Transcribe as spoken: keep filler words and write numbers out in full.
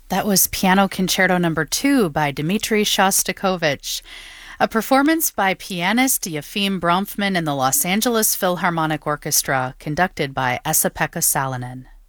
That was Piano Concerto Number Two by Dmitri Shostakovich, a performance by pianist Yefim Bronfman and the Los Angeles Philharmonic Orchestra, conducted by Esa-Pekka Salonen.